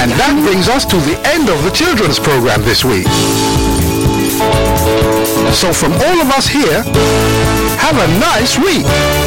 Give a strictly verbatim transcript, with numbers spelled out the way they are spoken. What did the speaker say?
And that brings us to the end of the children's program this week. So from all of us here, have a nice week.